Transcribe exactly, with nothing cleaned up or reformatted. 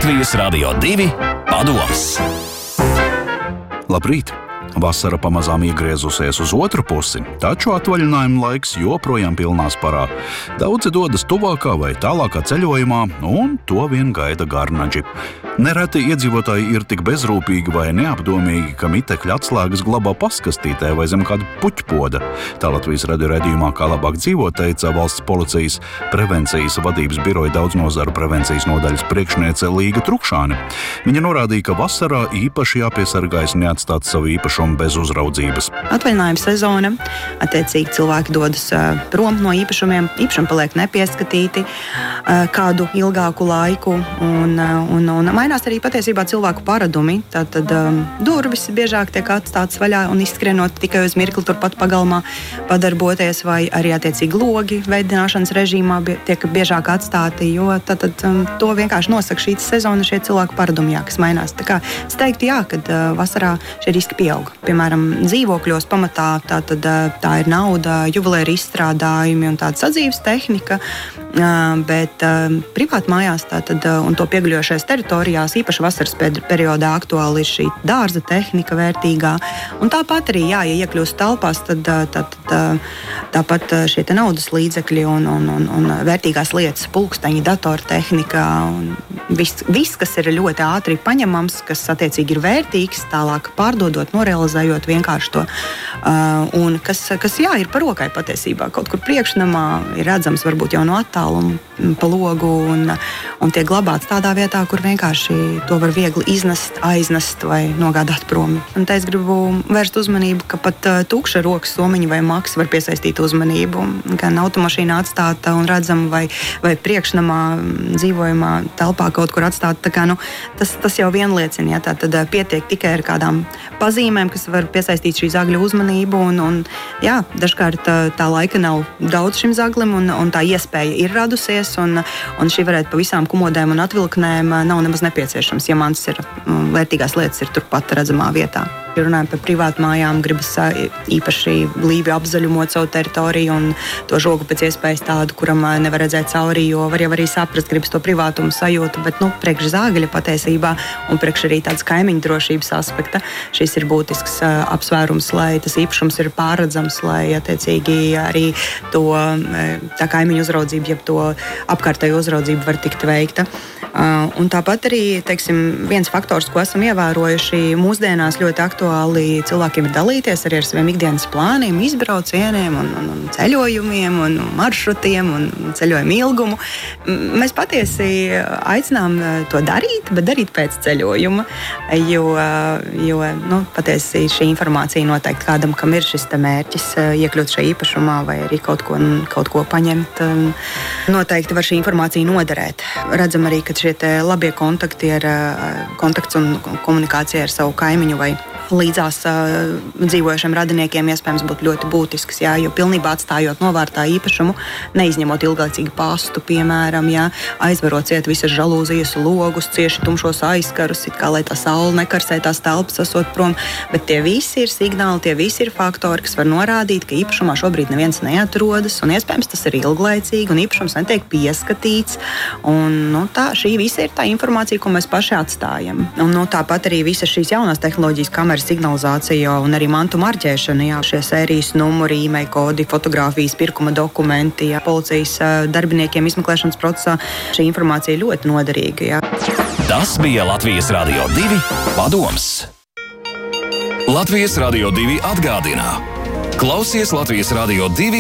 Latvijas Radio divi padoms. Labrīt! Vasara pamazām iegriezusies uz otru pusi, taču atvaļinājuma laiks joprojām pilnā sparā. Daudzi dodas tuvākā vai tālākā ceļojumā, un to vien gaida garnaģi. Nereti iedzīvotāji ir tik bezrūpīgi vai neapdomīgi, ka mitekļa atslēgas glabā paskastītē vai zem kāda puķpoda. Tā Latvijas radio raidījumā Kā labāk dzīvot teica valsts policijas prevencijas vadības biroja daudznazaru prevencijas nodaļas priekšniece Līga Trukšāne. Viņa norādīja, ka vasarā īpaši jāpiesargājas neatstāt savu īpašumu bez uzraudzības. Atvaļinājuma sezona, attiecīgi cilvēki dodas prom no īpašumiem, īpašumi paliek nepieskatīti kādu ilgāku laiku un, un, un mainās arī patiesībā cilvēku paradumi. Tātad um, durvis biežāk tiek atstātas vaļā un izskrienot tikai uz mirkli turpat pagalmā padarboties, vai arī attiecīgi logi veidināšanas režīmā tiek biežāk atstāti, jo tātad um, to vienkārši nosaka šī sezona, šie cilvēku paradumi, jā, kas mainās. Tā kā es teiktu, jā, kad uh, vasarā šie riski pieaug. Piemēram, dzīvokļos pamatā tātad uh, tā ir nauda, juvelēra izstrādājumi un tāda sadzīves tehnika, uh, bet uh, privāti mājās tātad uh, un to pieguļošais teritorijās, īpaši vasaras periodā aktuāli ir šī dārza tehnika vērtīgā. Un tāpat arī, jā, ja iekļūst telpās, tad tā, tā, tā, tāpat šie te naudas līdzekļi un, un, un, un vērtīgās lietas, pulksteņi, datortehnika un viss, vis, kas ir ļoti ātri paņemams, kas attiecīgi ir vērtīgs, tālāk pārdodot, norealizējot vienkārši to. Uh, un kas, kas, jā, ir par rokai patiesībā. Kaut kur priekšnamā ir redzams varbūt jau no attāluma pa logu un, un tiek glabāts tādā vietā, kur vienkārši to var viegli iznest, aiznest vai nogādāt prom. Un te es gribu vērst uzmanību, ka pat uh, tukša rokas somiņa vai maks var piesaistīt uzmanību. Gan automašīnā atstāta un redzama vai, vai priekšnamā dzīvojumā telpā kaut kur atstāta. Tā kā, nu, tas, tas jau vien liecina, ja, tā tad uh, pietiek tikai ar kādām pazīmēm, kas var piesaistīt šī zagļa uzmanību. Un, un, jā, dažkārt uh, tā laika nav daudz šim zaglim un, un tā iespēja ir radusies. Un, un šī varētu pa visām kumodēm un atvilknēm nav nemaz nepieciešams, ja mans ir vērtīgās lietas ir turpat redzamā vietā. Ja runājam par privātu mājām, gribas īpaši blīvi apzaļumot savu teritoriju un to žogu pēc iespējas tādu, kuram nevar redzēt cauri, jo var jau arī saprast, gribas to privātumu sajūtu, bet nu, priekš zāgaļa patiesībā un priekš arī tādas kaimiņu drošības aspekta šis ir būtisks uh, apsvērums, lai tas īpašums ir pārredzams, lai attiecīgi arī to tā kaimiņu uzraudzību, jeb to apkārtējo uzraudzību var tikt veikta. Uh, un tāpat arī, teiksim, viens faktors, ko esam ievērojuši mūsdienās ļoti aktuāli, cilvēkiem ir dalīties arī ar saviem ikdienas plāniem, izbraucieniem un, un, un ceļojumiem un maršrutiem un ceļojumu ilgumu. Mēs patiesi aicinām to darīt, bet darīt pēc ceļojuma, jo, jo nu, patiesi šī informācija noteikti kādam, kam ir šis te mērķis iekļūt šajā īpašumā vai arī kaut ko, kaut ko paņemt, noteikti var šī informācija noderēt. Redzam arī, ka šie te labie kontakti ar kontakts un komunikācija ar savu kaimiņu vai līdzās uh, dzīvojušiem radiniekiem iespējams būtu ļoti būtisks, jā, jo pilnībā atstājot novārtā īpašumu, neizņemot ilglaicīgi pastu, piemēram, jā, aizverot ciet visas žalūzijas logus, cieši tumšos aizkarus, it kā lai tā saule nekarsē tās telpas esot prom, bet tie visi ir signāli, tie visi ir faktori, kas var norādīt, ka īpašumā šobrīd neviens neatrodas, un iespējams tas ir ilglaicīgi, un īpašums netiek pieskatīts, un nu, tā, šī visa ir tā informācija, ko mēs paši atstājam. Un nu, tāpat arī visas šīs jaunās tehnoloģijas kameras signalizācija un arī mantu marķēšana, jā, šie sērijas numuri, e-mail kodi, fotogrāfijas, pirkuma dokumenti, jā, policijas darbiniekiem izmeklēšanas procesā. Šī informācija ir ļoti noderīga, jā. Tas bija Latvijas Radio divi padoms. Latvijas Radio divi atgādina. Klausies Latvijas Radio divi